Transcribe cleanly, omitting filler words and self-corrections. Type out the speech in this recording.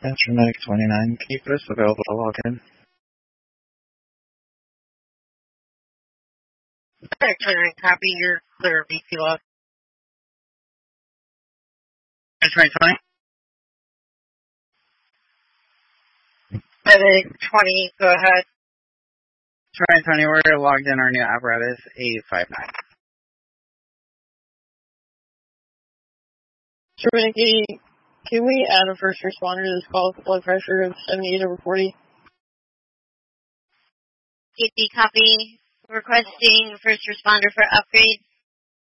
Intermedic 29, keeper is available to log in. Medic 29, copy, you're clear, BC log. 2020? Medic 20, go ahead. 2020, we're logged in our new apparatus, 859. Terminity, can we add a first responder to this call with blood pressure of 78/40? KC, copy. Requesting first responder for upgrade.